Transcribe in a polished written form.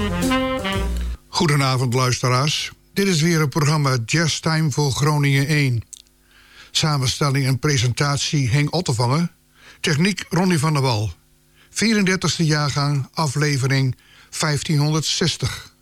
Goedenavond luisteraars. Dit is weer het programma Jazz Time voor Groningen 1. Samenstelling en presentatie Henk Ottevangen. Techniek Ronnie van der Wal. 34e jaargang, aflevering 1560.